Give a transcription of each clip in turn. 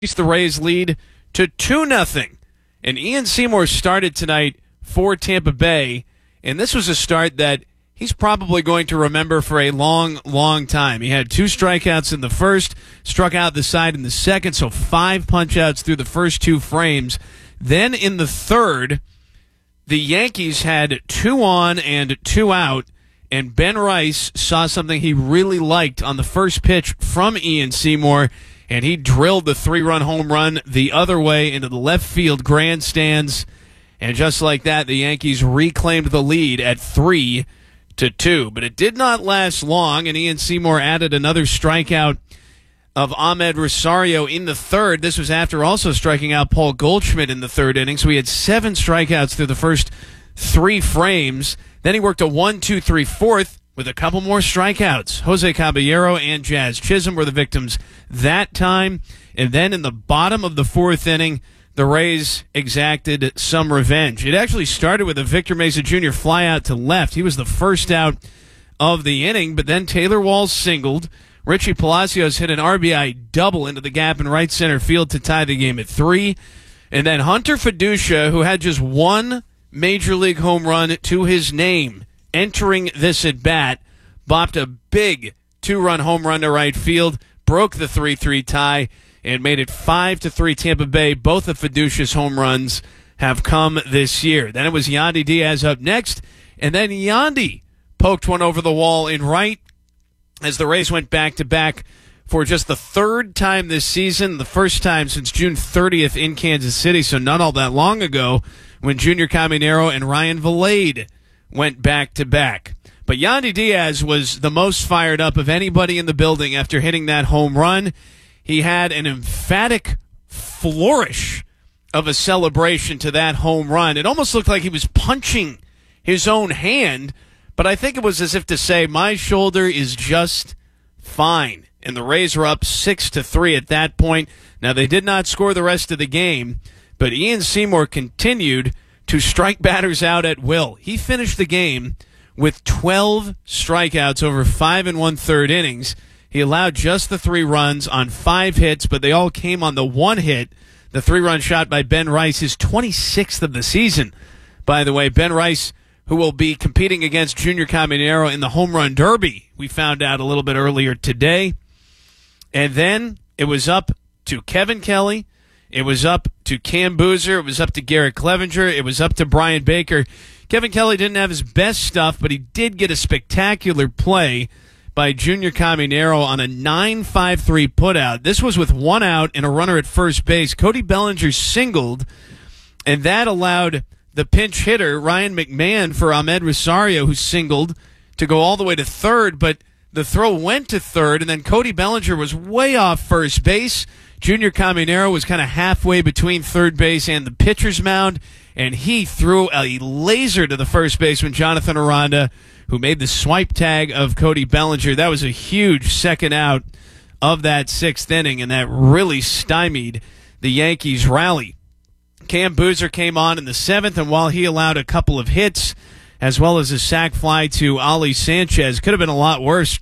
The Rays lead to 2-0. And Ian Seymour started tonight for Tampa Bay, and this was a start that he's probably going to remember for a long, long time. He had 2 strikeouts in the first, struck out the side in the second, so 5 punch-outs through the first 2 frames. Then in the third, the Yankees had 2 on and 2 out, and Ben Rice saw something he really liked on the first pitch from Ian Seymour, and he drilled the 3-run home run the other way into the left field grandstands. And just like that, the Yankees reclaimed the lead at 3-2. But it did not last long, and Ian Seymour added another strikeout of Ahmed Rosario in the third. This was after also striking out Paul Goldschmidt in the third inning. So he had 7 strikeouts through the first 3 frames. Then he worked a 1-2-3 fourth with a couple more strikeouts. Jose Caballero and Jazz Chisholm were the victims that time. And then in the bottom of the 4th inning, the Rays exacted some revenge. It actually started with a Victor Mesa Jr. flyout to left. He was the first out of the inning, but then Taylor Walls singled. Richie Palacios hit an RBI double into the gap in right center field to tie the game at 3. And then Hunter Fiducia, who had just 1 Major League home run to his name entering this at-bat, bopped a big 2-run home run to right field, broke the 3-3 tie, and made it 5-3 Tampa Bay. Both of Fiducia's home runs have come this year. Then it was Yandy Diaz up next, and then Yandy poked one over the wall in right as the Rays went back-to-back for just the 3rd time this season, the first time since June 30th in Kansas City, so not all that long ago, when Junior Caminero and Ryan Vilade went back-to-back. But Yandy Diaz was the most fired up of anybody in the building after hitting that home run. He had an emphatic flourish of a celebration to that home run. It almost looked like he was punching his own hand, but I think it was as if to say, my shoulder is just fine. And the Rays were up 6-3 at that point. Now, they did not score the rest of the game, but Ian Seymour continued to strike batters out at will. He finished the game with 12 strikeouts over 5 1/3 innings. He allowed just the 3 runs on 5 hits, but they all came on the 1 hit. The 3-run shot by Ben Rice, his 26th of the season. By the way, Ben Rice, who will be competing against Junior Caminero in the Home Run Derby, we found out a little bit earlier today. And then it was up to Kevin Kelly. It was up to Cam Boozer. It was up to Garrett Clevenger. It was up to Brian Baker. Kevin Kelly didn't have his best stuff, but he did get a spectacular play by Junior Caminero on a 9-5-3 putout. This was with 1 out and a runner at first base. Cody Bellinger singled, and that allowed the pinch hitter, Ryan McMahon, for Ahmed Rosario, who singled, to go all the way to third, but the throw went to third, and then Cody Bellinger was way off first base. Junior Caminero was kind of halfway between third base and the pitcher's mound, and he threw a laser to the first baseman, Jonathan Aranda, who made the swipe tag of Cody Bellinger. That was a huge second out of that 6th inning, and that really stymied the Yankees' rally. Cam Boozer came on in the 7th, and while he allowed a couple of hits, as well as a sac fly to Ali Sanchez, could have been a lot worse.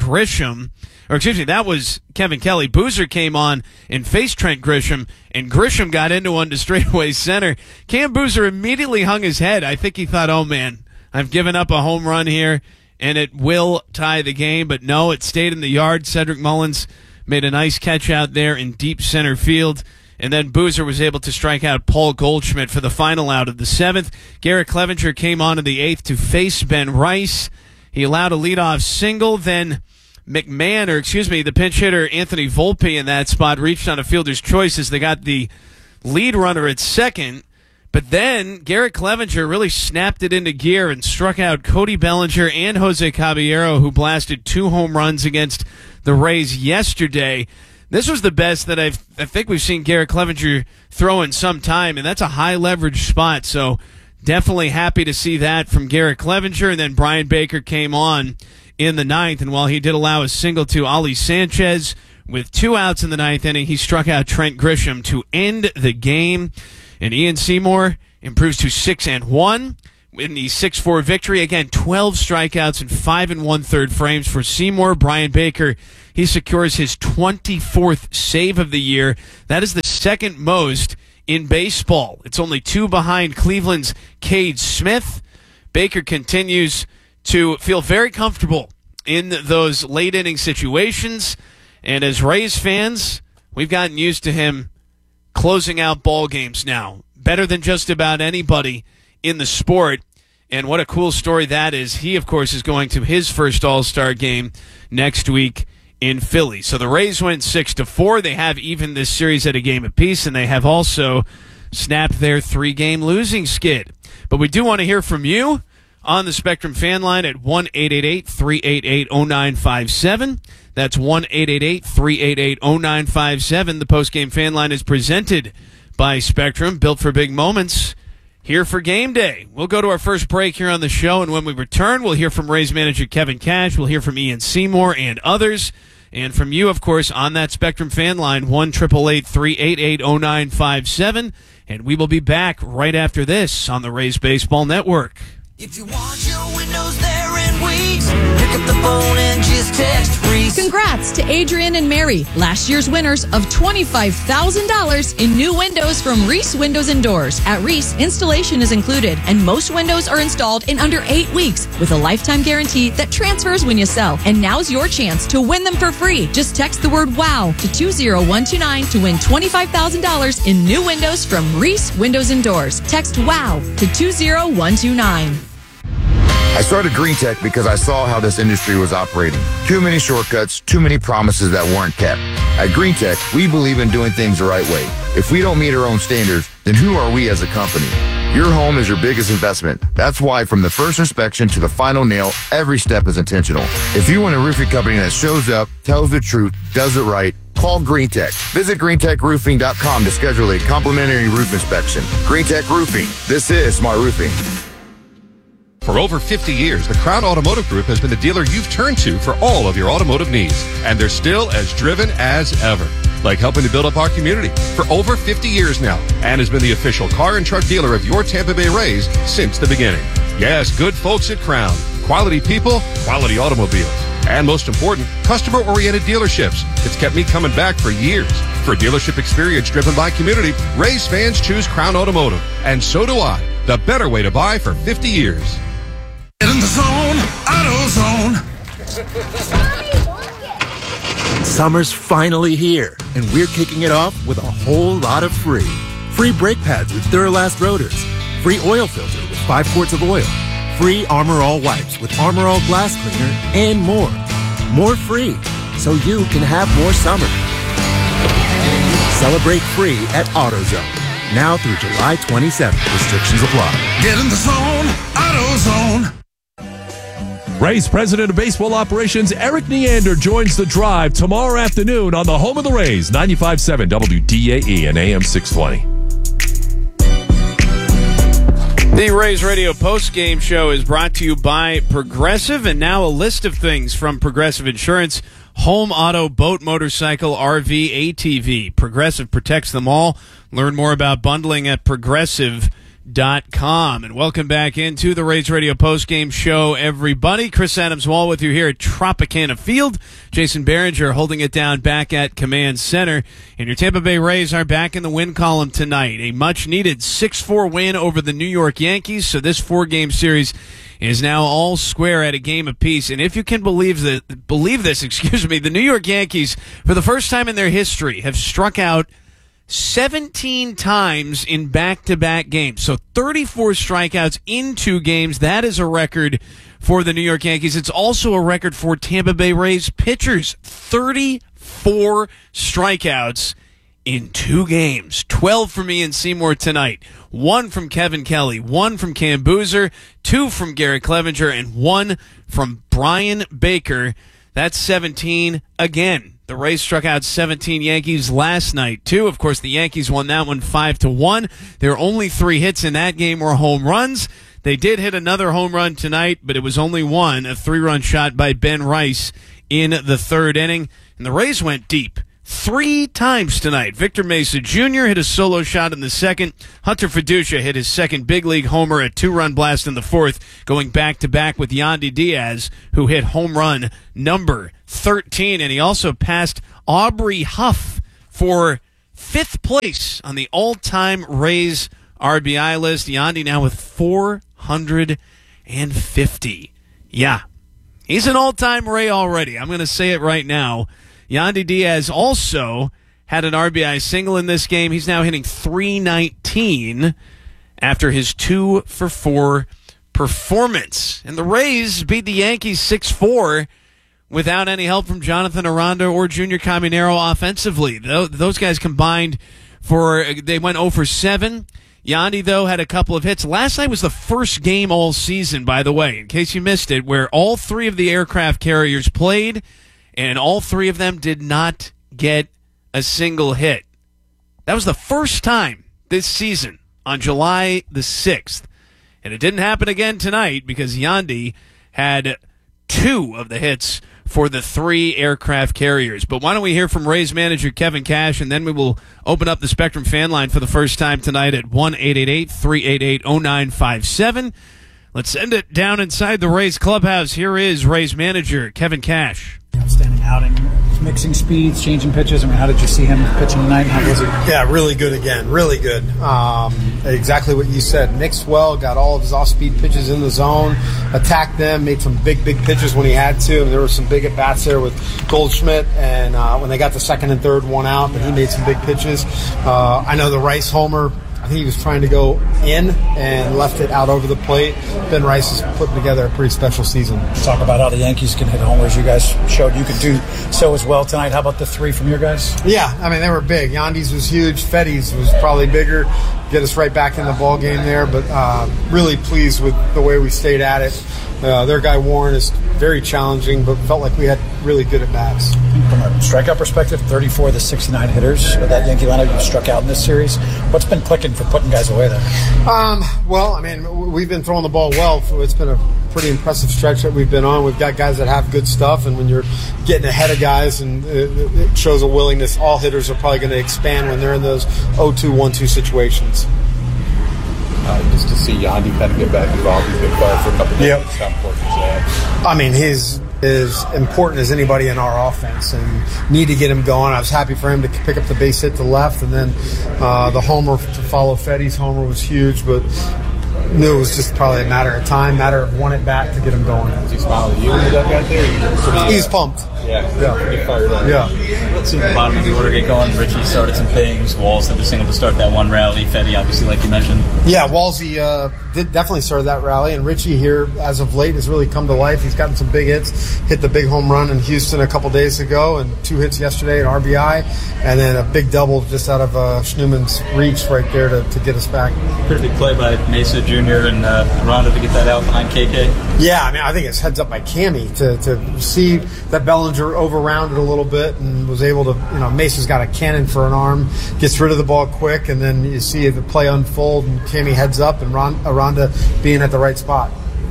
That was Kevin Kelly. Boozer came on and faced Trent Grisham, and Grisham got into one to straightaway center. Cam Boozer immediately hung his head. I think he thought, oh man, I've given up a home run here, and it will tie the game. But no, it stayed in the yard. Cedric Mullins made a nice catch out there in deep center field. And then Boozer was able to strike out Paul Goldschmidt for the final out of the 7th. Garrett Clevenger came on in the 8th to face Ben Rice. He allowed a leadoff single. Then the pinch hitter Anthony Volpe in that spot reached on a fielder's choice as they got the lead runner at second. But then Garrett Clevenger really snapped it into gear and struck out Cody Bellinger and Jose Caballero, who blasted 2 home runs against the Rays yesterday. This was the best that I think we've seen Garrett Clevenger throw in some time, and that's a high-leverage spot. So definitely happy to see that from Garrett Clevenger. And then Brian Baker came on in the 9th, and while he did allow a single to Ali Sanchez, with 2 outs in the 9th inning, he struck out Trent Grisham to end the game. And Ian Seymour improves to 6-1 in the 6-4 victory. Again, 12 strikeouts and 5 1/3 frames for Seymour. Brian Baker he secures his 24th save of the year. That is the second most in baseball. It's only 2 behind Cleveland's Cade Smith. Baker continues to feel very comfortable in those late inning situations. And as Rays fans, we've gotten used to him closing out ball games now. Better than just about anybody in the sport. And what a cool story that is. He, of course, is going to his first All-Star game next week in Philly. So the Rays went 6-4. They have even this series at a game apiece, and they have also snapped their 3-game losing skid. But we do want to hear from you on the Spectrum fan line at 1-888-388-0957. That's 1-888-388-0957. The postgame fan line is presented by Spectrum, built for big moments. Here for game day. We'll go to our first break here on the show, and when we return, we'll hear from Rays manager Kevin Cash. We'll hear from Ian Seymour and others, and from you, of course, on that Spectrum fan line, 1-888-388-0957. And we will be back right after this on the Rays Baseball Network. If you want your windows there in weeks, pick up the phone and just text Reese. Congrats to Adrian and Mary, last year's winners of $25,000 in new windows from Reese Windows and Doors. At Reese, installation is included, and most windows are installed in under 8 weeks with a lifetime guarantee that transfers when you sell. And now's your chance to win them for free. Just text the word WOW to 20129 to win $25,000 in new windows from Reese Windows and Doors. Text WOW to 20129. I started GreenTech because I saw how this industry was operating. Too many shortcuts, too many promises that weren't kept. At GreenTech, we believe in doing things the right way. If we don't meet our own standards, then who are we as a company? Your home is your biggest investment. That's why from the first inspection to the final nail, every step is intentional. If you want a roofing company that shows up, tells the truth, does it right, call GreenTech. Visit greentechroofing.com to schedule a complimentary roof inspection. GreenTech Roofing. This is smart roofing. For over 50 years, the Crown Automotive Group has been the dealer you've turned to for all of your automotive needs. And they're still as driven as ever. Like helping to build up our community for over 50 years now. And has been the official car and truck dealer of your Tampa Bay Rays since the beginning. Yes, good folks at Crown. Quality people, quality automobiles. And most important, customer-oriented dealerships. It's kept me coming back for years. For dealership experience driven by community, Rays fans choose Crown Automotive. And so do I. The better way to buy for 50 years. Get in the zone, AutoZone. Summer's finally here, and we're kicking it off with a whole lot of free. Free brake pads with Duralast rotors. Free oil filter with 5 quarts of oil. Free Armor All wipes with Armor All glass cleaner, and more. More free, so you can have more summer. Celebrate free at AutoZone. Now through July 27th. Restrictions apply. Get in the zone, AutoZone. Rays President of Baseball Operations Eric Neander joins the drive tomorrow afternoon on the home of the Rays, 95.7 WDAE and AM 620. The Rays Radio postgame show is brought to you by Progressive, and now a list of things from Progressive Insurance. Home, auto, boat, motorcycle, RV, ATV. Progressive protects them all. Learn more about bundling at progressive.com. And welcome back into the Rays Radio postgame show, everybody. Chris Adams-Wall with you here at Tropicana Field. Jason Behringer holding it down back at Command Center. And your Tampa Bay Rays are back in the win column tonight. A much-needed 6-4 win over the New York Yankees. So this 4-game series is now all square at a game apiece. And if you can believe this, the New York Yankees, for the first time in their history, have struck out 17 times in back-to-back games. So 34 strikeouts in 2 games. That is a record for the New York Yankees. It's also a record for Tampa Bay Rays pitchers. 34 strikeouts in 2 games. 12 from Ian Seymour tonight. 1 from Kevin Kelly. 1 from Cam Boozer. 2 from Garrett Clevenger. And 1 from Brian Baker. That's 17 again. The Rays struck out 17 Yankees last night, too. Of course, the Yankees won that one 5-1. Their only 3 hits in that game were home runs. They did hit another home run tonight, but it was only one, a 3-run shot by Ben Rice in the 3rd inning. And the Rays went deep 3 times tonight. Victor Mesa Jr. hit a solo shot in the 2nd. Hunter Fiducia hit his 2nd big league homer, a 2-run blast in the 4th, going back-to-back with Yandy Diaz, who hit home run number 13, and he also passed Aubrey Huff for 5th place on the all-time Rays RBI list. Yandy now with 450. Yeah, he's an all-time Ray already. I'm going to say it right now. Yandy Diaz also had an RBI single in this game. He's now hitting .319 after his 2-for-4 performance. And the Rays beat the Yankees 6-4 without any help from Jonathan Aranda or Junior Caminero offensively. Those guys combined they went 0-for-7. Yandy, though, had a couple of hits. Last night was the first game all season, by the way, in case you missed it, where all 3 of the aircraft carriers played, and all 3 of them did not get a single hit. That was the first time this season on July the 6th. And it didn't happen again tonight because Yandy had 2 of the hits for the 3 aircraft carriers. But why don't we hear from Rays manager Kevin Cash, and then we will open up the Spectrum fan line for the first time tonight at 1-888-388-0957. Let's send it down inside the Rays clubhouse. Here is Rays manager Kevin Cash. Outstanding outing, mixing speeds, changing pitches. I mean, how did you see him pitching tonight? How was he? Yeah, really good again. Really good. Exactly what you said. Mixed well, got all of his off-speed pitches in the zone, attacked them, made some big pitches when he had to. And there were some big at-bats there with Goldschmidt, and when they got the second and third one out, but he made some big pitches. I know the Rice homer, I think he was trying to go in and left it out over the plate. Ben Rice is putting together a pretty special season. Talk about how the Yankees can hit homers. You guys showed you could do so as well tonight. How about the 3 from your guys? Yeah, I mean, they were big. Yandy's was huge. Fetty's was probably bigger. Get us right back in the ball game there, but really pleased with the way we stayed at it. Their guy Warren is very challenging, but felt like we had really good at-bats. From a strikeout perspective, 34 of the 69 hitters with that Yankee lineup you struck out in this series. What's been clicking for putting guys away there? Well, I mean, we've been throwing the ball well. It's been a pretty impressive stretch that we've been on. We've got guys that have good stuff, and when you're getting ahead of guys, and it shows a willingness, all hitters are probably going to expand when they're in those 0-2, 1-2 situations. Just to see Yandy kind of get back involved. He's been quiet for a couple of days. How important is that? I mean, he's as important as anybody in our offense, and need to get him going. I was happy for him to pick up the base hit to left, and then the homer to follow Fetty's homer was huge, but knew it was just probably a matter of time, matter of one at bat to get him going. Is he smiling at you when you got back there? He's pumped. Yeah. Pretty fired up. Yeah. Let's see the bottom of the order get going. Richie started some things. Walls had just able to start that one rally. Fetty, obviously, like you mentioned. Yeah, Walsey definitely started that rally, and Richie here, as of late, has really come to life. He's gotten some big hits, hit the big home run in Houston a couple days ago, and 2 hits yesterday, an RBI, and then a big double just out of Schneeman's reach right there to get us back. Pretty big play by Mesa Jr. and Ronda to get that out behind KK. Yeah, I mean, I think it's heads up by Cammy to see that Bellinger over-rounded a little bit and was able to, Mesa's got a cannon for an arm, gets rid of the ball quick, and then you see the play unfold, and Cammy heads up, and Aranda being at the right spot.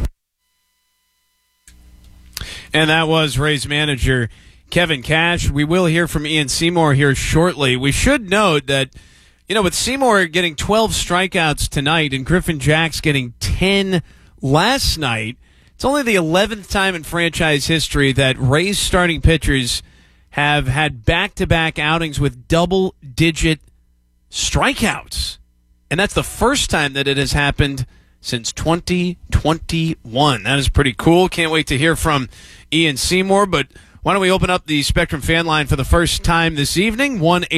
And that was Rays manager Kevin Cash. We will hear from Ian Seymour here shortly. We should note that, with Seymour getting 12 strikeouts tonight and Griffin Jacks getting 10 last night, it's only the 11th time in franchise history that Rays starting pitchers have had back-to-back outings with double-digit strikeouts. And that's the first time that it has happened since 2021. That is pretty cool. Can't wait to hear from Ian Seymour, but why don't we open up the Spectrum fan line for the first time this evening?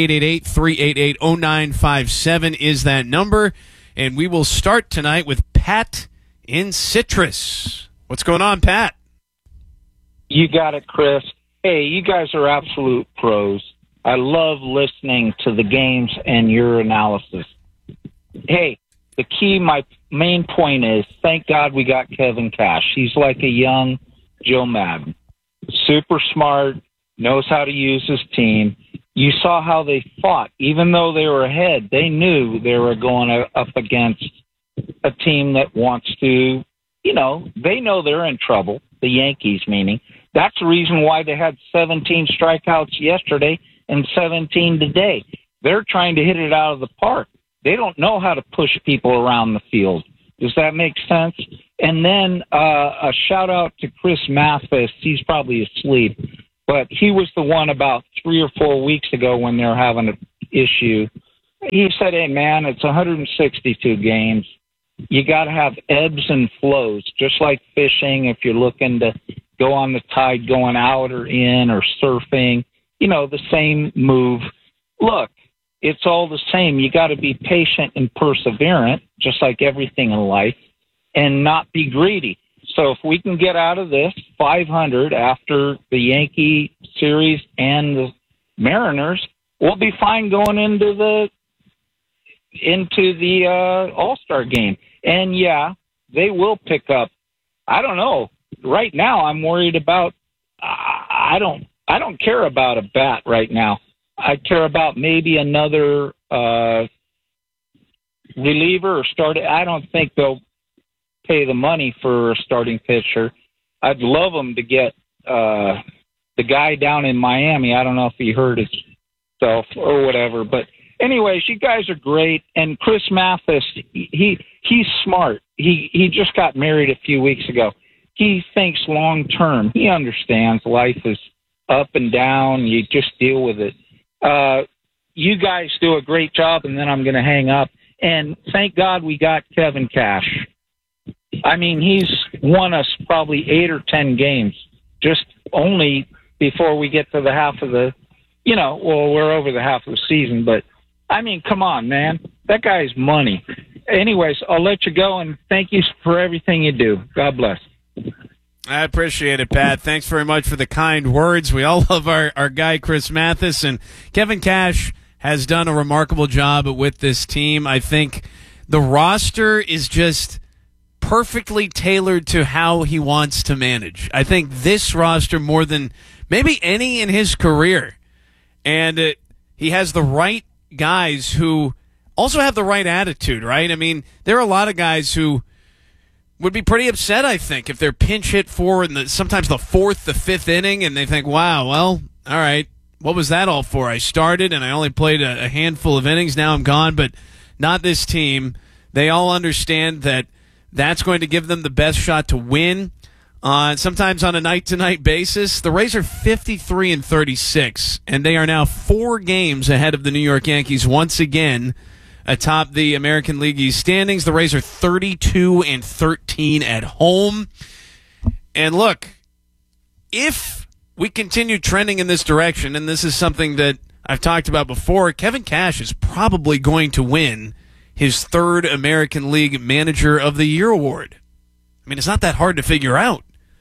1-888-388-0957 is that number, and we will start tonight with Pat in Citrus. What's going on, Pat? You got it, Chris. Hey, you guys are absolute pros. I love listening to the games and your analysis. Hey, my main point is, thank God we got Kevin Cash. He's like a young Joe Madden. Super smart, knows how to use his team. You saw how they fought. Even though they were ahead, they knew they were going up against a team that wants to, they know they're in trouble, the Yankees meaning. That's the reason why they had 17 strikeouts yesterday and 17 today. They're trying to hit it out of the park. They don't know how to push people around the field. Does that make sense? And then a shout-out to Chris Mathis. He's probably asleep. but he was the one about 3 or 4 weeks ago when they were having an issue. He said, hey, man, it's 162 games. You got to have ebbs and flows, just like fishing. If you're looking to go on the tide going out or in, or surfing, the same move. Look, it's all the same. You got to be patient and perseverant, just like everything in life, and not be greedy. So if we can get out of this 500 after the Yankee series and the Mariners, we'll be fine going into the All-Star game. And yeah, they will pick up. I don't know. Right now I'm worried about I don't care about a bat right now. I care about maybe another reliever or starter. I don't think they'll pay the money for a starting pitcher. I'd love them to get the guy down in Miami. I don't know if he hurt himself or whatever, but anyways, you guys are great. And Chris Mathis, he's smart. He just got married a few weeks ago. He thinks long term. He understands life is up and down. You just deal with it. You guys do a great job, and then I'm going to hang up. And thank God we got Kevin Cash. I mean, he's won us probably 8 or 10 games just only before we get to the half of the, we're over the half of the season, but I mean, come on, man. That guy's money. Anyways, I'll let you go, and thank you for everything you do. God bless. I appreciate it, Pat. Thanks very much for the kind words. We all love our guy, Chris Mathis, and Kevin Cash has done a remarkable job with this team. I think the roster is just perfectly tailored to how he wants to manage. I think this roster, more than maybe any in his career, and he has the right guys who also have the right attitude, right? I mean, there are a lot of guys who would be pretty upset, I think, if they're pinch hit for sometimes the 4th, the 5th inning, and they think, wow, well, all right, what was that all for? I started and I only played a handful of innings. Now I'm gone, but not this team. They all understand that that's going to give them the best shot to win. Sometimes on a night-to-night basis. The Rays are 53-36, and they are now 4 games ahead of the New York Yankees once again atop the American League East standings. The Rays are 32-13 at home. And look, if we continue trending in this direction, and this is something that I've talked about before, Kevin Cash is probably going to win his 3rd American League Manager of the Year award. I mean, it's not that hard to figure out.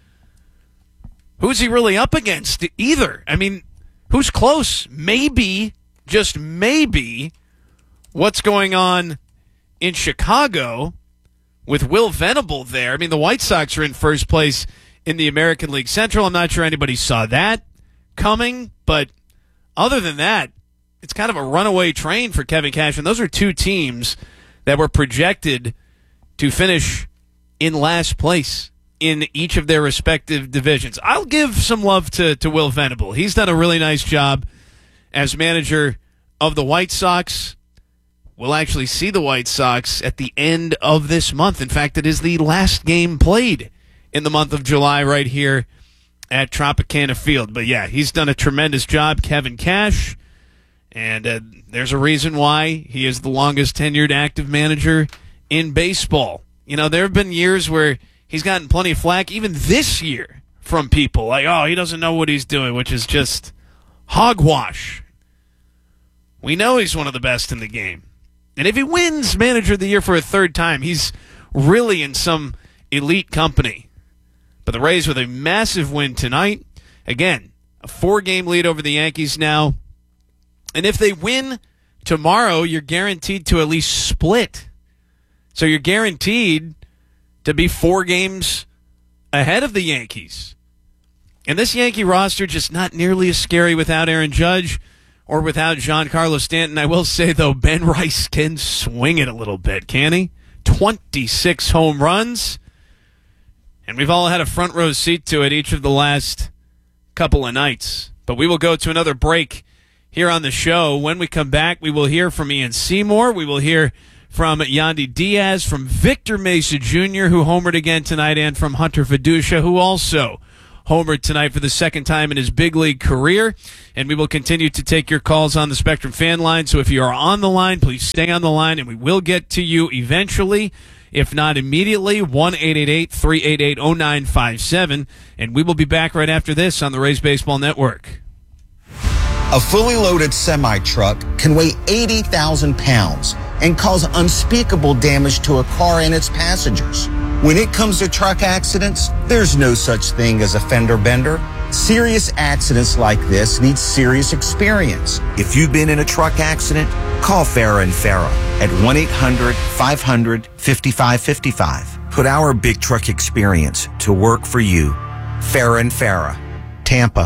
Who's he really up against either? I mean, who's close? Maybe, just maybe, what's going on in Chicago with Will Venable there. I mean, the White Sox are in first place in the American League Central. I'm not sure anybody saw that coming, but other than that, it's kind of a runaway train for Kevin Cash, and those are 2 teams that were projected to finish in last place in each of their respective divisions. I'll give some love to Will Venable. He's done a really nice job as manager of the White Sox. We'll actually see the White Sox at the end of this month. In fact, it is the last game played in the month of July right here at Tropicana Field. But yeah, he's done a tremendous job, Kevin Cash. And there's a reason why he is the longest tenured active manager in baseball. You know, there have been years where he's gotten plenty of flack, even this year, from people like, oh, he doesn't know what he's doing, which is just hogwash. We know he's one of the best in the game. And if he wins Manager of the Year for a 3rd time, he's really in some elite company. But the Rays with a massive win tonight. Again, a 4-game lead over the Yankees now. And if they win tomorrow, you're guaranteed to at least split. So you're guaranteed to be 4 games ahead of the Yankees. And this Yankee roster just not nearly as scary without Aaron Judge or without Giancarlo Stanton. I will say, though, Ben Rice can swing it a little bit, can he? 26 home runs. And we've all had a front row seat to it each of the last couple of nights. But we will go to another break here on the show. When we come back, we will hear from Ian Seymour. We will hear from Yandy Diaz, from Victor Mesa Jr., who homered again tonight, and from Hunter Fiducia, who also homered tonight for the second time in his big league career. And we will continue to take your calls on the Spectrum fan line. So if you are on the line, please stay on the line, and we will get to you eventually. If not immediately, 1-888-388-0957. And we will be back right after this on the Rays Baseball Network. A fully loaded semi-truck can weigh 80,000 pounds and cause unspeakable damage to a car and its passengers. When it comes to truck accidents, there's no such thing as a fender bender. Serious accidents like this need serious experience. If you've been in a truck accident, call Farah and Farah at 1-800-500-5555. Put our big truck experience to work for you. Farah and Farah, Tampa.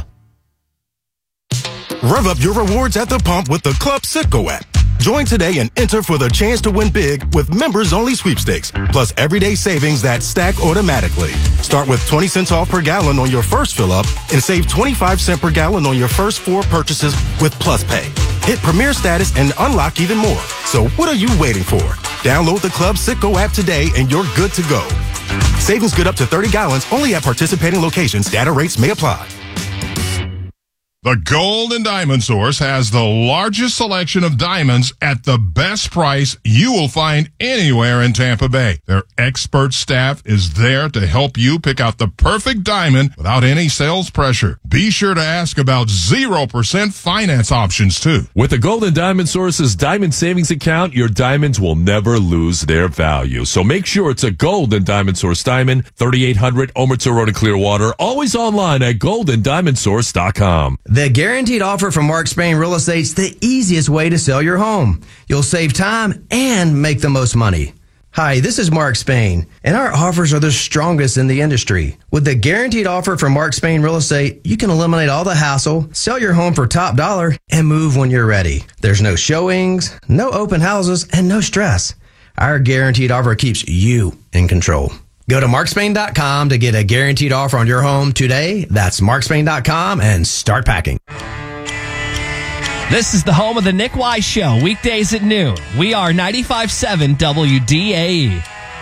Rev up your rewards at the pump with the Club Citgo app. Join today and enter for the chance to win big with members-only sweepstakes, plus everyday savings that stack automatically. Start with 20 cents off per gallon on your first fill-up and save 25 cents per gallon on your first 4 purchases with Plus Pay. Hit Premier status and unlock even more. So what are you waiting for? Download the Club Citgo app today and you're good to go. Savings good up to 30 gallons only at participating locations. Data rates may apply. The Gold and Diamond Source has the largest selection of diamonds at the best price you will find anywhere in Tampa Bay. Their expert staff is there to help you pick out the perfect diamond without any sales pressure. Be sure to ask about 0% finance options, too. With the Gold and Diamond Source's Diamond Savings Account, your diamonds will never lose their value. So make sure it's a Gold and Diamond Source diamond, 3800 Omerta Road in Clearwater. Always online at goldanddiamondsource.com. The guaranteed offer from Mark Spain Real Estate's the easiest way to sell your home. You'll save time and make the most money. Hi, this is Mark Spain, and our offers are the strongest in the industry. With the guaranteed offer from Mark Spain Real Estate, you can eliminate all the hassle, sell your home for top dollar, and move when you're ready. There's no showings, no open houses, and no stress. Our guaranteed offer keeps you in control. Go to markspain.com to get a guaranteed offer on your home today. That's markspain.com and start packing. This is the home of the Nick Wise Show, weekdays at noon. We are 95.7 WDAE.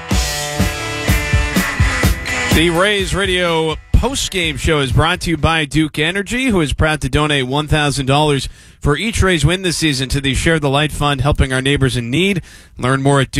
The Rays Radio post-game show is brought to you by Duke Energy, who is proud to donate $1,000 for each Rays win this season to the Share the Light Fund, helping our neighbors in need. Learn more at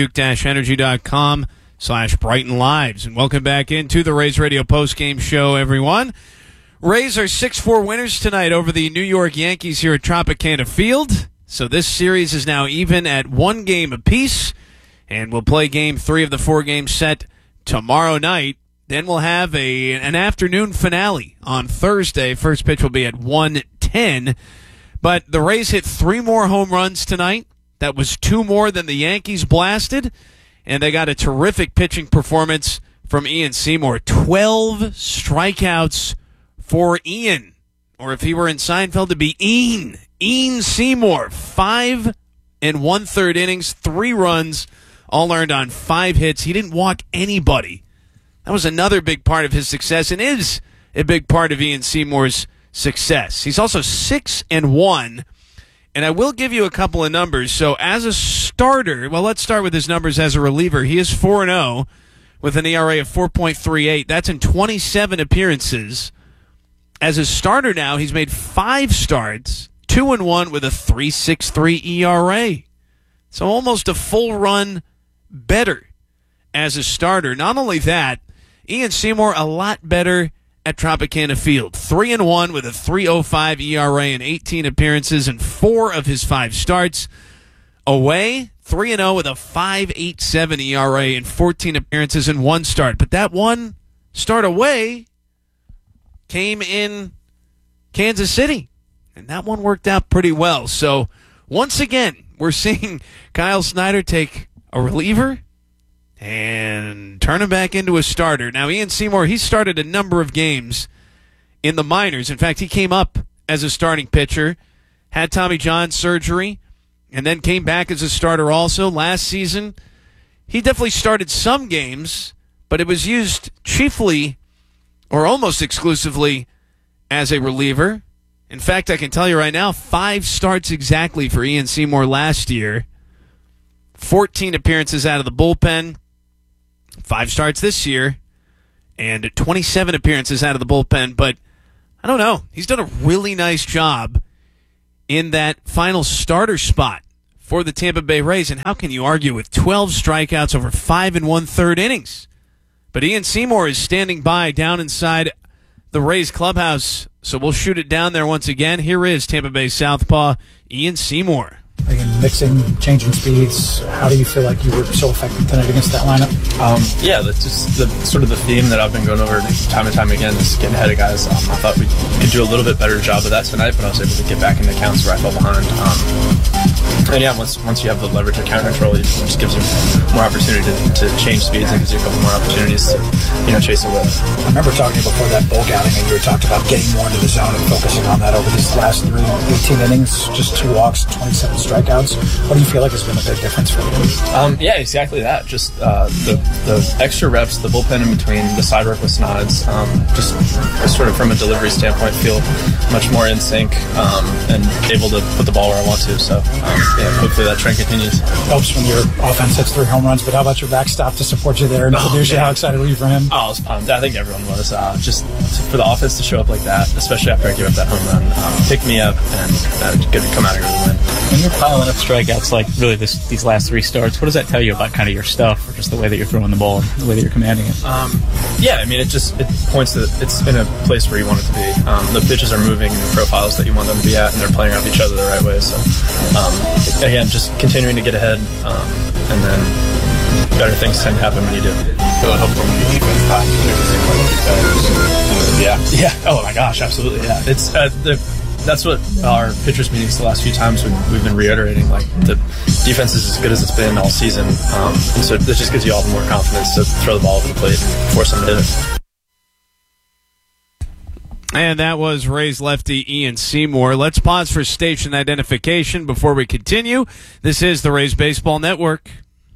duke-energy.com/Brighton Lives. And welcome back into the Rays Radio post-game show, everyone. Rays are 6-4 winners tonight over the New York Yankees here at Tropicana Field. So this series is now even at 1 game apiece, and we'll play Game 3 of the 4-game set tomorrow night. Then we'll have an afternoon finale on Thursday. First pitch will be at 1:10. But the Rays hit 3 more home runs tonight. That was 2 more than the Yankees blasted. And they got a terrific pitching performance from Ian Seymour. 12 strikeouts for Ian. Or if he were in Seinfeld, it'd be Ian Seymour. 5 1/3 innings, 3 runs, all earned on 5 hits. He didn't walk anybody. That was another big part of his success, and is a big part of Ian Seymour's success. He's also 6-1. And I will give you a couple of numbers. So as a starter, well, let's start with his numbers as a reliever. He is 4-0 with an ERA of 4.38. That's in 27 appearances. As a starter now, he's made 5 starts, 2-1 with a 3.63 ERA. So almost a full run better as a starter. Not only that, Ian Seymour a lot better at Tropicana Field. 3-1 with a 3.05 ERA in 18 appearances and 4 of his 5 starts. Away, 3-0 with a 5.87 ERA in 14 appearances and 1 start. But that 1 start away came in Kansas City, and that one worked out pretty well. So once again, we're seeing Kyle Snyder take a reliever and turn him back into a starter. Now, Ian Seymour, he started a number of games in the minors. In fact, he came up as a starting pitcher, had Tommy John surgery, and then came back as a starter also last season. He definitely started some games, but it was used chiefly or almost exclusively as a reliever. In fact, I can tell you right now, 5 starts exactly for Ian Seymour last year. 14 appearances out of the bullpen. 5 starts this year. and 27 appearances out of the bullpen. But I don't know. He's done a really nice job in that final starter spot for the Tampa Bay Rays. And how can you argue with 12 strikeouts over 5 1/3 innings? But Ian Seymour is standing by down inside the Rays clubhouse. So we'll shoot it down there once again. Here is Tampa Bay southpaw Ian Seymour. Again, mixing, changing speeds. How do you feel like you were so effective tonight against that lineup? Yeah, that's just the theme that I've been going over time and time again is getting ahead of guys. I thought we could do a little bit better job of that tonight, but I was able to get back into counts where I fell behind. And yeah, once you have the leverage of counter control, it just gives you more opportunity to change speeds and gives you a couple more opportunities to chase away. I remember talking to you before that bulk outing, and you were talking about getting more into the zone and focusing on that over these last 18 innings, just 2 walks, 27 strikeouts. What do you feel like has been a big difference for you? Yeah, exactly that. Just the extra reps, the bullpen in between, the side work with Snods, just sort of from a delivery standpoint, feel much more in sync and able to put the ball where I want to. So, yeah, hopefully that trend continues. Helps when your offense hits 3 home runs, but how about your backstop to support you there and produce you? How excited were you for him? I was pumped. I think everyone was. Just for the offense to show up like that, especially after I gave up that home run, picked me up and good to come out here with a win. When you're piling up strikeouts like really these last 3 starts, what does that tell you about kind of your stuff or just the way that you're throwing the ball and the way that you're commanding it? Yeah, I mean, it points that it's in a place where you want it to be. The pitches are moving in the profiles that you want them to be at, and they're playing off each other the right way. So, again, just continuing to get ahead, and then better things tend to happen when you do. Yeah. Oh my gosh, absolutely. Yeah, it's that's what our pitchers meetings the last few times we've been reiterating. Like the defense is as good as it's been all season, and so that just gives you all the more confidence to throw the ball over the plate and force them to hit it. And that was Rays lefty Ian Seymour. Let's pause for station identification before we continue. This is the Rays Baseball Network.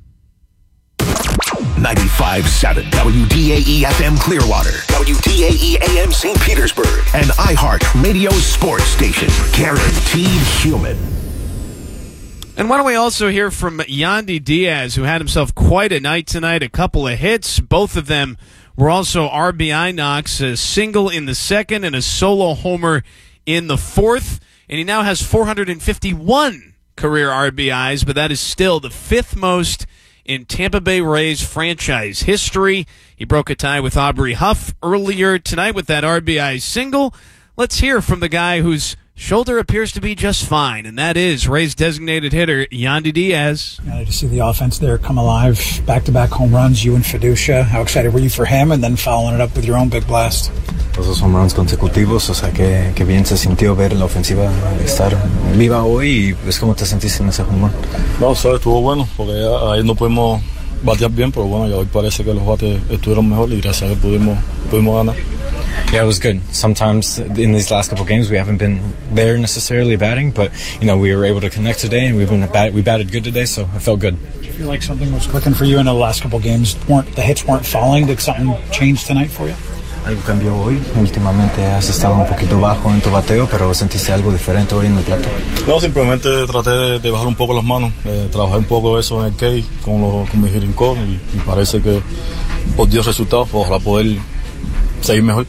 95.7 WDAE FM Clearwater, WDAE AM St. Petersburg, and iHeart Radio Sports Station. Guaranteed human. And why don't we also hear from Yandy Diaz, who had himself quite a night tonight, a couple of hits. Both of them were also RBI knocks, a single in the second and a solo homer in the fourth. And he now has 451 career RBIs, but that is still the 5th most in Tampa Bay Rays franchise history. He broke a tie with Aubrey Huff earlier tonight with that RBI single. Let's hear from the guy whose shoulder appears to be just fine, and that is Rays designated hitter Yandy Diaz. Excited to see the offense there come alive. Back-to-back home runs, you and Fiducia. How excited were you for him, and then following it up with your own big blast? Esos home runs consecutivos, o sea que bien se sintió ver la ofensiva estar viva hoy y pues cómo te sentiste en ese home run. No, estuvo bueno porque ahí no pudimos batear bien, pero bueno, ya hoy parece que los bates estuvieron mejor y gracias a Dios pudimos ganar. Yeah, it was good. Sometimes in these last couple of games we haven't been there necessarily batting, but we were able to connect today and we batted good today, so it felt good. Did you feel like something was clicking for you in the last couple of games? The hits weren't falling. Did something change tonight for you? Algo cambió hoy. Últimamente has estado un poquito bajo en tu bateo, pero sentiste algo diferente hoy en el plato. No, simplemente traté de bajar un poco las manos, trabajé un poco eso en el K con mi hitting coach y parece que dio resultados para poder seguir mejor.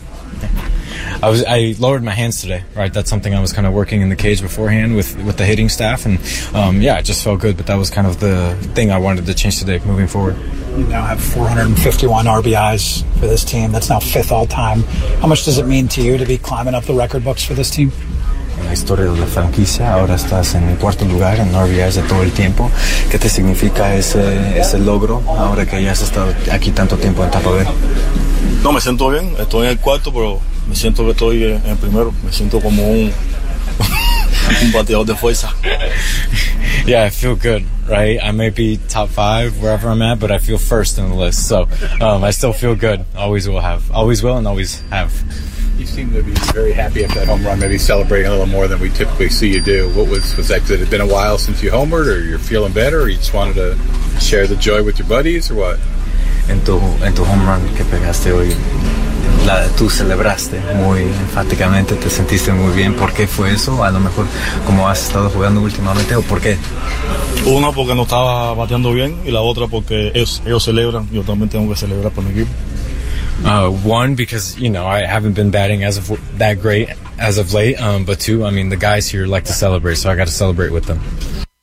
I lowered my hands today, right? That's something I was kind of working in the cage beforehand with the hitting staff, and it just felt good. But that was kind of the thing I wanted to change today, moving forward. You now have 451 RBIs for this team. That's now 5th all-time. How much does it mean to you to be climbing up the record books for this team? En la historia de la franquicia, ahora estás en el 4º lugar en RBIs de todo el tiempo. ¿Qué te significa ese logro ahora que ya has estado aquí tanto tiempo en Tampa Bay? No, me siento bien. Estoy en el 4º, pero me siento que estoy en el primero. Me siento como un bateador de fuerza. Yeah, I feel good, right? I may be top 5 wherever I'm at, but I feel first in the list. So I still feel good. Always will and always have. You seem to be very happy after that home run, maybe celebrating a little more than we typically see you do. What was that? Because it had been a while since you homered, or you're feeling better, or you just wanted to share the joy with your buddies, or what? En tu home run que pegaste hoy, tú celebraste muy enfáticamente, te sentiste muy bien. ¿Por qué fue eso? A lo mejor como has estado jugando últimamente, ¿o por qué? Una porque no estaba bateando bien y la otra porque ellos celebran. Yo también tengo que celebrar por mi equipo. One, because, I haven't been batting that great as of late. But two, the guys here like to celebrate, so I got to celebrate with them.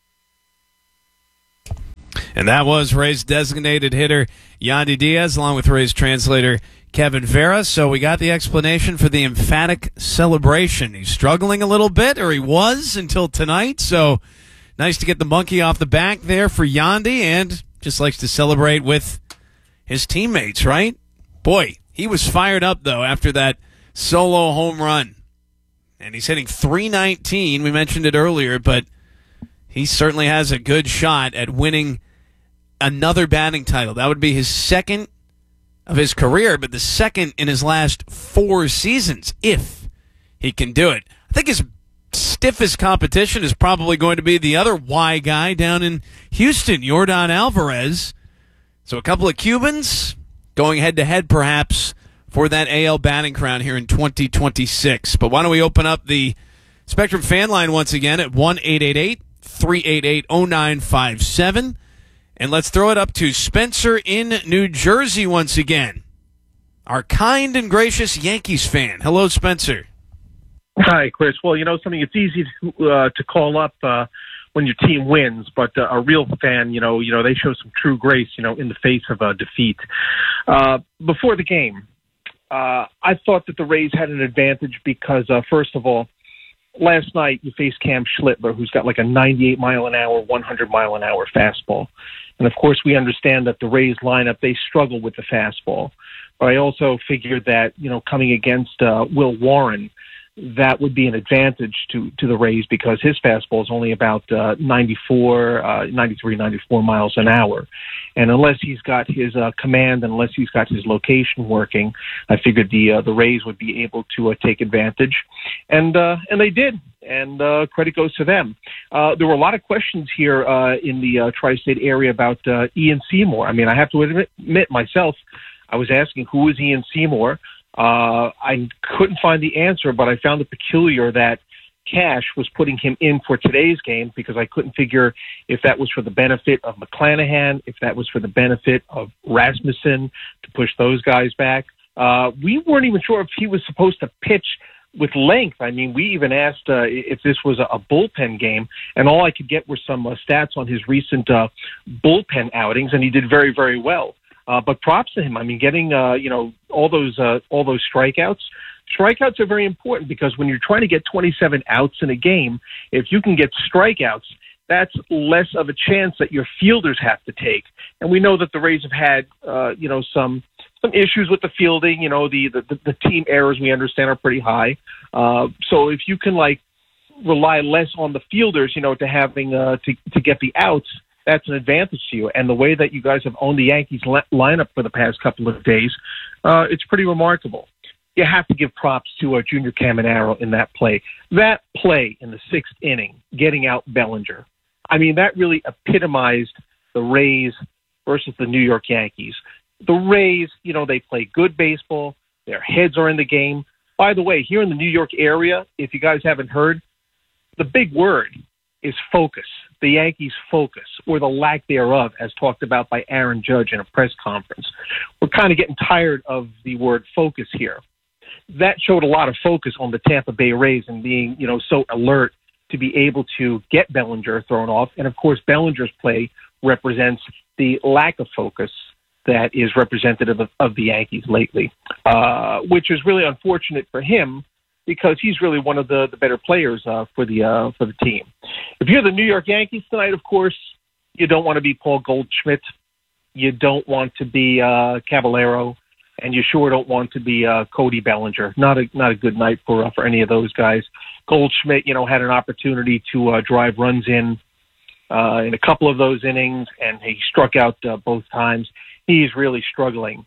And that was Rays designated hitter Yandy Diaz, along with Rays translator Kevin Vera. So we got the explanation for the emphatic celebration. He's struggling a little bit, or he was until tonight. So nice to get the monkey off the back there for Yandy, and just likes to celebrate with his teammates, right? Boy, he was fired up, though, after that solo home run. And he's hitting .319. We mentioned it earlier, but he certainly has a good shot at winning another batting title. That would be his second of his career, but the second in his last 4 seasons, if he can do it. I think his stiffest competition is probably going to be the other Y guy down in Houston, Yordan Alvarez. So a couple of Cubans going head-to-head, perhaps, for that AL batting crown here in 2026. But why don't we open up the Spectrum fan line once again at 1-888-388-0957. And let's throw it up to Spencer in New Jersey once again. Our kind and gracious Yankees fan. Hello, Spencer. Hi, Chris. Well, something, it's easy to call up when your team wins, but a real fan, they show some true grace, in the face of defeat. Before the game, I thought that the Rays had an advantage because, first of all, last night you faced Cam Schlittler, who's got like a 98-mile-an-hour, 100-mile-an-hour fastball. And, of course, we understand that the Rays lineup, they struggle with the fastball. But I also figured that, coming against Will Warren, that would be an advantage to the Rays because his fastball is only about 93, 94 miles an hour. And unless he's got his command, unless he's got his location working, I figured the Rays would be able to take advantage. And they did. And credit goes to them. There were a lot of questions here in the tri-state area about Ian Seymour. I mean, I have to admit myself, I was asking who is Ian Seymour. I couldn't find the answer, but I found it peculiar that Cash was putting him in for today's game because I couldn't figure if that was for the benefit of McClanahan, if that was for the benefit of Rasmussen to push those guys back. We weren't even sure if he was supposed to pitch with length. I mean, we even asked if this was a bullpen game, and all I could get were some stats on his recent bullpen outings, and he did very, very well. But props to him. I mean, getting all those strikeouts. Strikeouts are very important because when you're trying to get 27 outs in a game, if you can get strikeouts, that's less of a chance that your fielders have to take. And we know that the Rays have had some issues with the fielding. The team errors we understand are pretty high. So if you can rely less on the fielders, to having to get the outs, that's an advantage to you. And the way that you guys have owned the Yankees lineup for the past couple of days, it's pretty remarkable. You have to give props to Junior Caminero in that play. That play in the 6th inning, getting out Bellinger, I mean, that really epitomized the Rays versus the New York Yankees. The Rays, they play good baseball. Their heads are in the game. By the way, here in the New York area, if you guys haven't heard, the big word is focus. The Yankees' focus, or the lack thereof, as talked about by Aaron Judge in a press conference. We're kind of getting tired of the word focus here. That showed a lot of focus on the Tampa Bay Rays and being, so alert to be able to get Bellinger thrown off. And, of course, Bellinger's play represents the lack of focus that is representative of the Yankees lately, which is really unfortunate for him because he's really one of the better players for the team. If you're the New York Yankees tonight, of course, you don't want to be Paul Goldschmidt. You don't want to be Caballero. And you sure don't want to be Cody Bellinger. Not a good night for any of those guys. Goldschmidt, had an opportunity to drive runs in a couple of those innings, and he struck out both times. He's really struggling.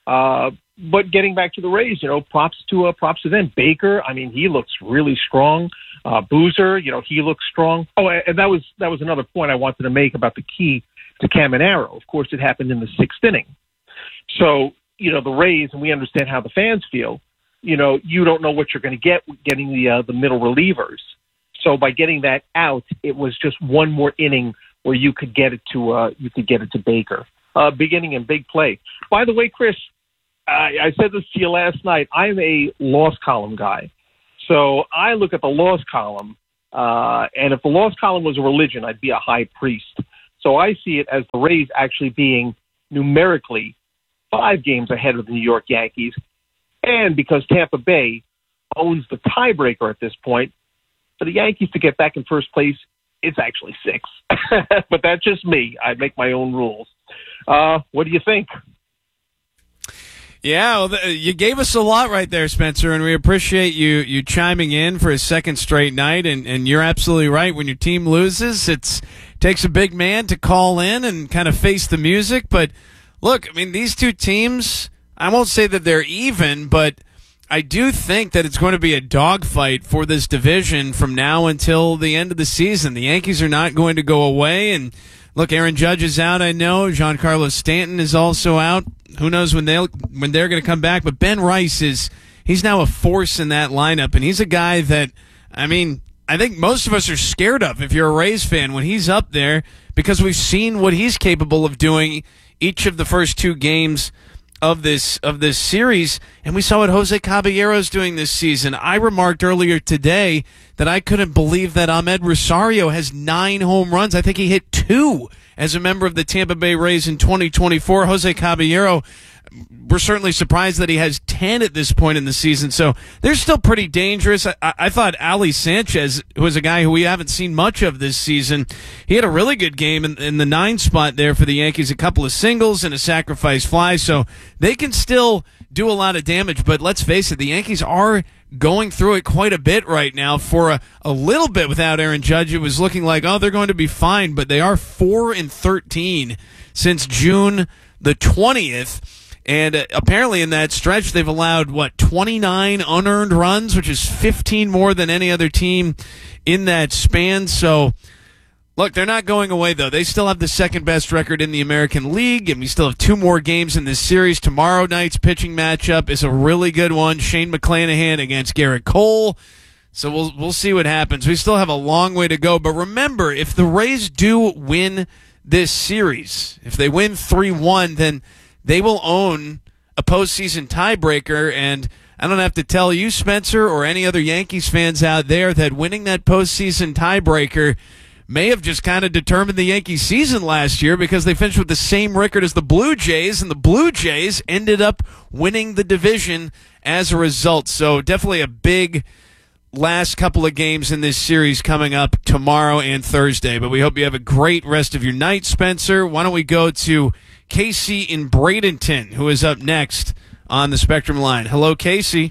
But getting back to the Rays, props to them. Baker, I mean, he looks really strong. Boozer, he looks strong. Oh, and that was another point I wanted to make about the key to Caminero. Of course, it happened in the 6th inning. So, the Rays, and we understand how the fans feel, you don't know what you're going to get getting the middle relievers. So by getting that out, it was just one more inning where you could get it to Baker. Beginning in big play. By the way, Chris, I said this to you last night. I'm a loss column guy. So I look at the loss column, and if the loss column was a religion, I'd be a high priest. So I see it as the Rays actually being numerically 5 games ahead of the New York Yankees. And because Tampa Bay owns the tiebreaker at this point, for the Yankees to get back in first place, it's actually 6. But that's just me. I make my own rules. What do you think? Yeah, well, you gave us a lot right there, Spencer, and we appreciate you chiming in for a second straight night. And you're absolutely right. When your team loses, it takes a big man to call in and kind of face the music. But look, I mean, these two teams, I won't say that they're even, but I do think that it's going to be a dogfight for this division from now until the end of the season. The Yankees are not going to go away. And look, Aaron Judge is out, I know. Giancarlo Stanton is also out. Who knows when they're going to come back? But Ben Rice he's now a force in that lineup, and he's a guy that, I mean, I think most of us are scared of if you're a Rays fan when he's up there, because we've seen what he's capable of doing each of the first 2 games of this series, and we saw what Jose Caballero's doing this season. I remarked earlier today that I couldn't believe that Ahmed Rosario has 9 home runs. I think he hit 2 as a member of the Tampa Bay Rays in 2024. Jose Caballero, we're certainly surprised that he has 10 at this point in the season. So they're still pretty dangerous. I thought Ali Sanchez, who is a guy who we haven't seen much of this season, he had a really good game in the 9 spot there for the Yankees, a couple of singles and a sacrifice fly. So they can still do a lot of damage. But let's face it, the Yankees are going through it quite a bit right now. For a little bit without Aaron Judge, it was looking like, oh, they're going to be fine. But they are 4-13 since June the 20th. And apparently in that stretch, they've allowed, 29 unearned runs, which is 15 more than any other team in that span. So, look, they're not going away, though. They still have the second-best record in the American League, and we still have 2 more games in this series. Tomorrow night's pitching matchup is a really good one. Shane McClanahan against Garrett Cole. So we'll see what happens. We still have a long way to go. But remember, if the Rays do win this series, if they win 3-1, then they will own a postseason tiebreaker, and I don't have to tell you, Spencer, or any other Yankees fans out there, that winning that postseason tiebreaker may have just kind of determined the Yankees season last year, because they finished with the same record as the Blue Jays, and the Blue Jays ended up winning the division as a result. So definitely a big last couple of games in this series coming up tomorrow and Thursday. But we hope you have a great rest of your night, Spencer. Why don't we go to Casey in Bradenton, who is up next on the Spectrum line. Hello, Casey.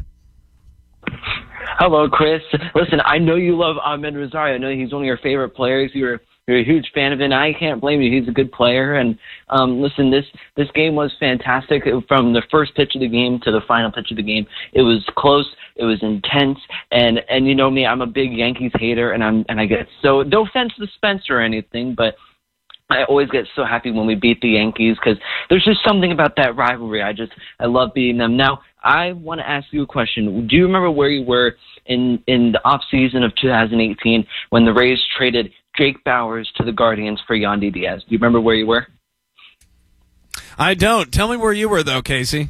Hello, Chris. Listen, I know you love Ahmed Rosario. I know he's one of your favorite players. You're a huge fan of him. I can't blame you. He's a good player. And listen, this game was fantastic. From the first pitch of the game to the final pitch of the game, it was close. It was intense. And you know me, I'm a big Yankees hater, and I get so, no offense to Spencer or anything, but I always get so happy when we beat the Yankees, because there's just something about that rivalry. I love beating them. Now, I want to ask you a question. Do you remember where you were in the offseason of 2018 when the Rays traded Jake Bauers to the Guardians for Yandy Diaz? Do you remember where you were? I don't. Tell me where you were, though, Casey.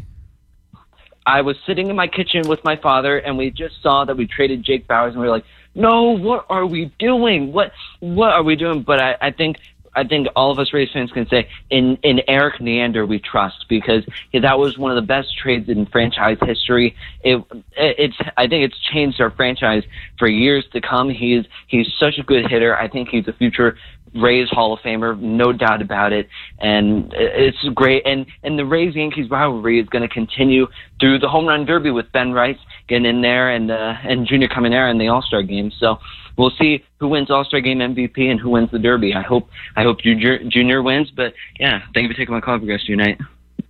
I was sitting in my kitchen with my father, and we just saw that we traded Jake Bauers, and we were like, no, what are we doing? What are we doing? But I think all of us Rays fans can say in Eric Neander we trust, because that was one of the best trades in franchise history. I think it's changed our franchise for years to come. He's such a good hitter. I think he's a future Rays Hall of Famer, no doubt about it. And it's great. And the Rays-Yankees rivalry is going to continue through the Home Run Derby with Ben Rice getting in there and Junior Caminera in the All-Star game. So we'll see who wins All-Star Game MVP and who wins the Derby. I hope Junior wins. But yeah, thank you for taking my call for the rest of your night.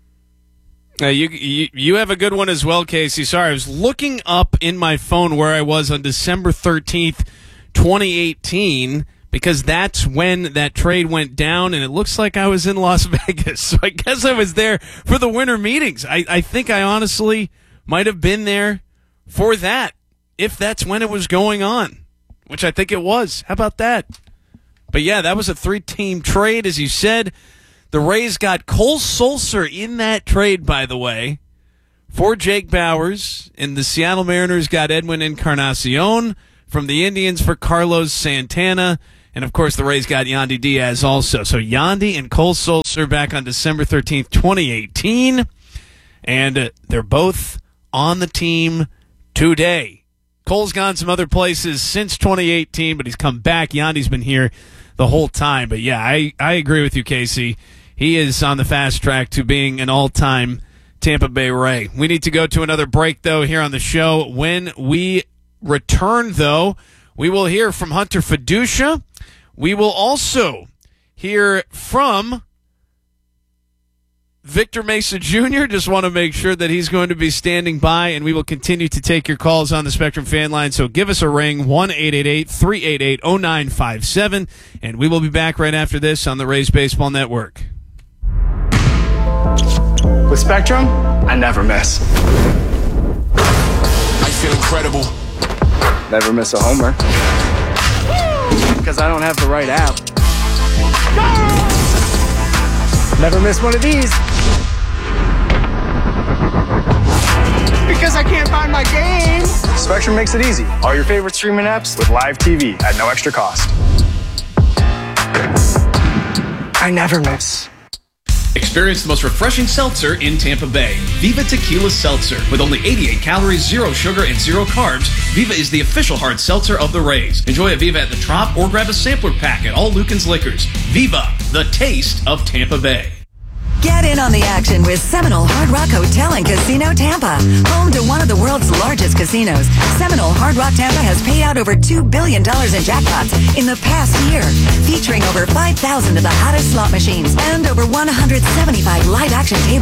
You have a good one as well, Casey. Sorry, I was looking up in my phone where I was on December 13th, 2018, because that's when that trade went down, and it looks like I was in Las Vegas. So I guess I was there for the winter meetings. I think I honestly might have been there for that, if that's when it was going on, which I think it was. How about that? But yeah, that was a 3-team trade, as you said. The Rays got Cole Sulser in that trade, by the way, for Jake Bauers, and the Seattle Mariners got Edwin Encarnacion from the Indians for Carlos Santana, and of course the Rays got Yandy Diaz also. So Yandy and Cole Sulser back on December 13th, 2018, and they're both on the team today. Cole's gone some other places since 2018, but he's come back. Yandy's been here the whole time. But yeah, I agree with you, Casey. He is on the fast track to being an all-time Tampa Bay Ray. We need to go to another break, though, here on the show. When we return, though, we will hear from Hunter Fiducia. We will also hear from Victor Mesa Jr. Just want to make sure that he's going to be standing by, and we will continue to take your calls on the Spectrum fan line. So give us a ring, 1-888-388-0957, and we will be back right after this on the Rays Baseball Network. With Spectrum, I never miss. I feel incredible. Never miss a homer. Because I don't have the right app. Never miss one of these. Because I can't find my game. Spectrum makes it easy. All your favorite streaming apps with live TV at no extra cost. I never miss. Experience the most refreshing seltzer in Tampa Bay. Viva Tequila Seltzer. With only 88 calories, 0 sugar, and 0 carbs, Viva is the official hard seltzer of the Rays. Enjoy a Viva at the Trop or grab a sampler pack at all Lucan's Liquors. Viva, the taste of Tampa Bay. Get in on the action with Seminole Hard Rock Hotel and Casino Tampa. Home to one of the world's largest casinos, Seminole Hard Rock Tampa has paid out over $2 billion in jackpots in the past year, featuring over 5,000 of the hottest slot machines and over 175 live action tables.